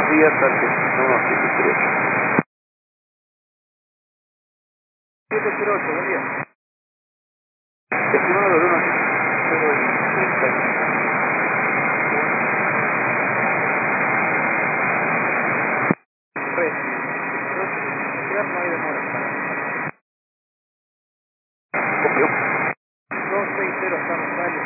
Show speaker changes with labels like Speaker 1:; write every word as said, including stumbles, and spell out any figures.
Speaker 1: buenos días, Arte. No, siete cero ocho. siete cero ocho, buen día. Estimado Bruno, cero y treinta. Pues, no hay demora.